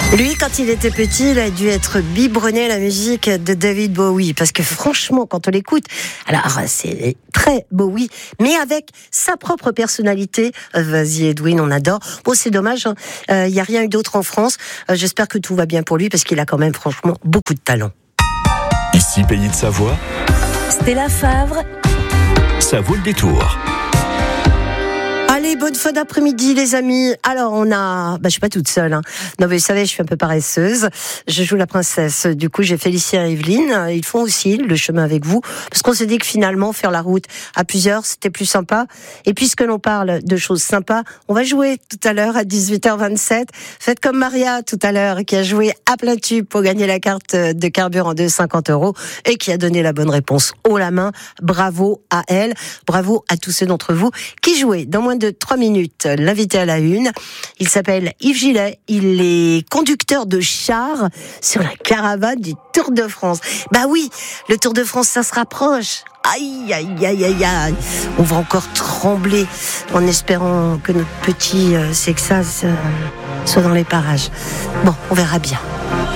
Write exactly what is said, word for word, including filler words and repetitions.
Lui, quand il était petit, il a dû être biberonné à la musique de David Bowie. Parce que franchement, quand on l'écoute, alors c'est très Bowie, mais avec sa propre personnalité. Vas-y Edwin, on adore. Bon, c'est dommage, il hein. n'y euh, a rien eu d'autre en France. Euh, j'espère que tout va bien pour lui, parce qu'il a quand même franchement beaucoup de talent. Ici, Pays de Savoie, Stella Favre. ça vaut le détour. Allez, bonne fin d'après-midi les amis. Alors on a, bah je suis pas toute seule. Hein. Non mais vous savez, je suis un peu paresseuse. Je joue la princesse. Du coup, j'ai Félicia et Evelyne. Ils font aussi le chemin avec vous, parce qu'on s'est dit que finalement faire la route à plusieurs, c'était plus sympa. Et puisque l'on parle de choses sympas, on va jouer tout à l'heure à dix-huit heures vingt-sept. Faites comme Maria tout à l'heure, qui a joué à plein tube pour gagner la carte de carburant de cinquante euros et qui a donné la bonne réponse haut la main. Bravo à elle. Bravo à tous ceux d'entre vous qui jouaient dans moins de trois minutes. L'invité à la une, il s'appelle Yves Gillet, il est conducteur de char sur la caravane du Tour de France. Bah oui, le Tour de France, ça se rapproche. Aïe, aïe, aïe, aïe, aïe. On va encore trembler en espérant que notre petit euh, Sexas euh, soit dans les parages. Bon, on verra bien.